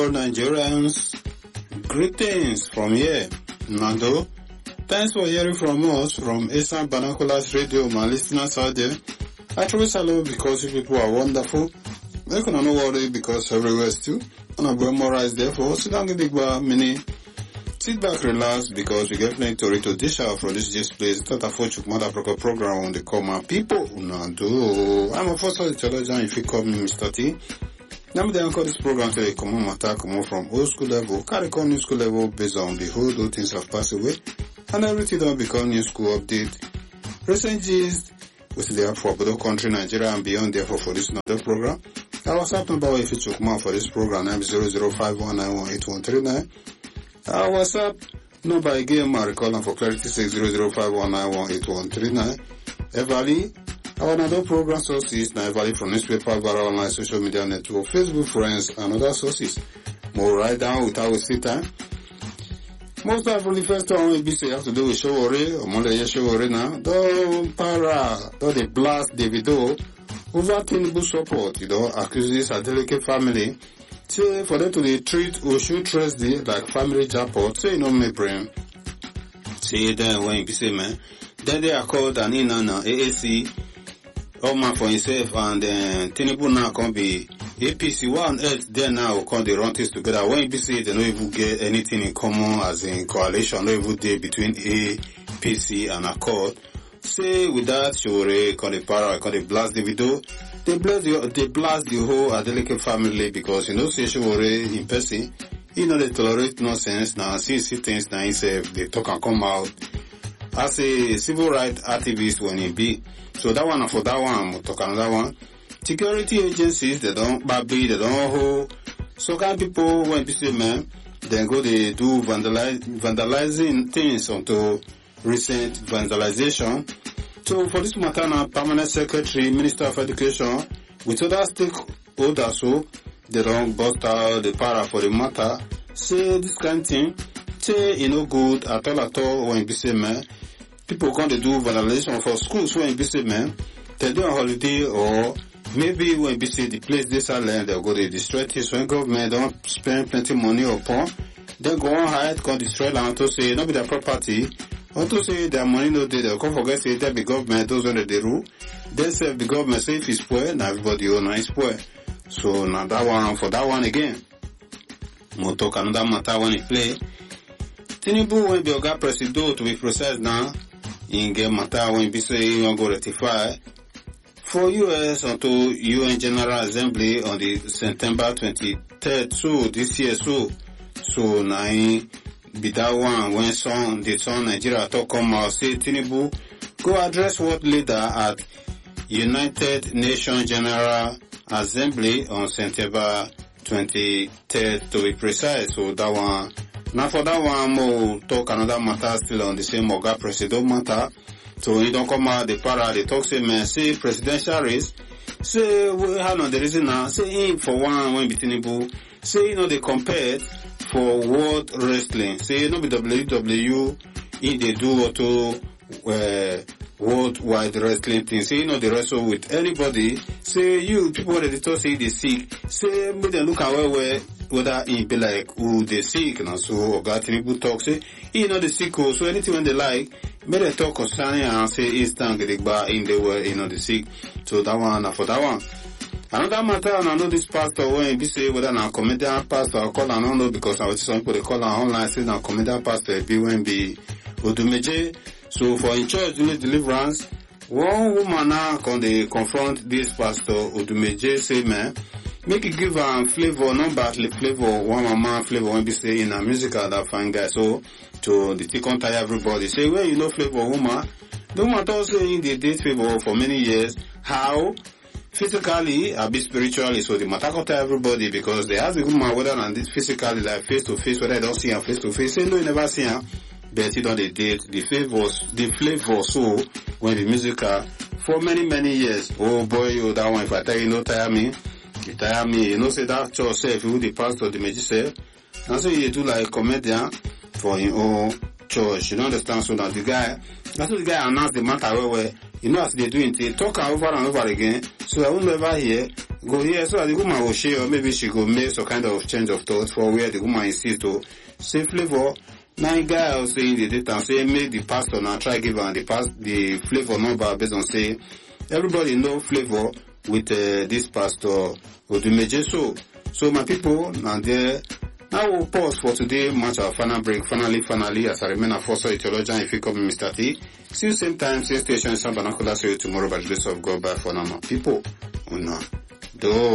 Nigerians, greetings from here, Nando. Thanks for hearing from us from Esan Banakulas Radio, my listeners out there. I truly salute because you people are wonderful. They can no worry because everywhere is too. And I'm going more rise therefore. Sit down, big bar, mini. Sit back, relax, because we get plenty to dish out from this place. Tata Fochuk Mother Proper program on the common people. Nando. I'm a first intelligent if you call me Mr. T. Now we call this program to a common matter, come from old school level, carry on new school level based on the whole those things have passed away, and everything don't become new school update. Recent gist, with the app for Bodo country, Nigeria and beyond, therefore for this another program. Our WhatsApp number if you check for this program, I'm 0051918139. Our WhatsApp number again, I recall for clarity 6005198139. Everly. Our another program sources now valid from newspaper, viral online social media network, Facebook friends, and other sources. More write down without wasting time. Most of the first one will be say have to do with Showore or Moleye Showore now. Don't they blast Davido over Tinubu support, accuses a delicate family. Say for them to they treat Oshun Thursday like family jackpot, say no me brain. Say then when you say man, then they are called an inana AAC. All man for himself and Tinubu now can be APC. What on earth then now will come the run things together? When you say they don't even get anything in common as in coalition, not even there between APC and Accord. Say with that, Shore, call the para, call the blast the video. They blast the whole Adeleke family because say Shore in person, they tolerate nonsense now. See things now himself, they talk and come out as a civil rights activist when he be. So that one, for that one, we'll talk another one. Security agencies, they don't hold. So kind people, when they say, man, then they do vandalizing things onto recent vandalization. So for this matter now, Permanent Secretary, Minister of Education, with other stakeholders, so they don't bust out the para for the matter. Say this kind of thing, say, good at all when they say, man, people come to do vandalization for schools when you say, man, they do a holiday or maybe when you say the place they silent, they'll go to destroy things when government don't spend plenty money upon, they go on hide, come destroy land to say, not be their property, or to say their money no day, they'll come forget say that the government, those under the rule, they say the government say if it's poor, now everybody own is poor. So now that one, for that one again, we'll talk another matter when it play. Tinubu when be Oga Presido to be precise now, in get matter when you say you want to go rectify for US onto UN General Assembly on the September 23rd, so this year, so now be that one when the son Nigeria talk come out say Tinubu go address what leader at United Nations General Assembly on September 23rd to be precise. So that one. Now for that one, we'll talk another matter still on the same Oga Presido matter. So he don't come out the para, they talk say, man, say presidential race. Say, we have no the reason now. Say him for one when Tinubu. Say, they compared for world wrestling. Say, be WWE, they do auto, worldwide wrestling thing. Say, they wrestle with anybody. Say, you, people that they talk say they sick. Say, make them look at whether he be like who they sick now. So Oga Tinubu talk say the sick, so anything when they like, make them talk concerning and say it's time in the way the sick. So that one for that one. Another matter, and I know this pastor when he say whether now comedian pastor or call, I don't know because I was some people they call online say now comedian pastor be when be Odumeje. So for in church during deliverance, one woman now they confront this pastor Odumeje say, man, make it give flavor, not badly flavor, one mama flavor when be say in a musical that fine guy. So to the take on tire everybody say, well, flavor woman. The woman told say they date favor for many years. How? Physically, a bit spiritually, so the matter to everybody because they ask the woman whether and this physically like face to face, whether they don't see her face to face. Say no, you never see her. But you don't they date the flavor so when the musical for many years. Oh boy, that one if I tell you tire me. You tire me, say that church self, who the pastor, the message self. And so you do like comedian for your own church. You don't understand? So that the guy announced the matter where as they do it, they talk over and over again. So I will never hear go here so that the woman will share, or maybe she go make some kind of change of thought for where the woman insists to say flavor. Now guy was saying the data say make the pastor now try give her the flavor number based on say everybody know flavor with this pastor Odumeje. So my people now there. Now we'll pause for today, match our final break. Finally, as I remain a force theologian, if you come Mr. T. See you same time, same station, San Banakola. See you tomorrow by the grace of God. Bye for now, my people. Una. Do.